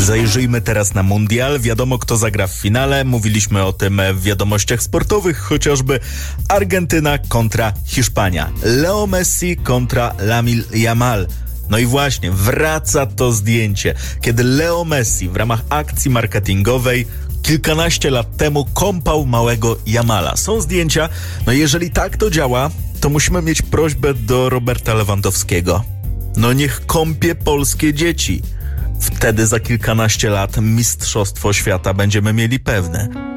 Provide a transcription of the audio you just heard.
Zajrzyjmy teraz na mundial. Wiadomo, kto zagra w finale. Mówiliśmy o tym w wiadomościach sportowych, chociażby Argentyna kontra Hiszpania. Leo Messi kontra Lamine Yamal. No i właśnie, wraca to zdjęcie, kiedy Leo Messi w ramach akcji marketingowej kilkanaście lat temu kąpał małego Yamala. Są zdjęcia, no jeżeli tak to działa, to musimy mieć prośbę do Roberta Lewandowskiego. No niech kąpie polskie dzieci. Wtedy za kilkanaście lat mistrzostwo świata będziemy mieli pewne.